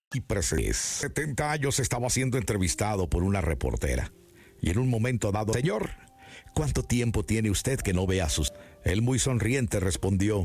y presente. 70 años estaba siendo entrevistado por una reportera. Y en un momento dado, señor, ¿cuánto tiempo tiene usted que no ve a sus...? Él muy sonriente respondió,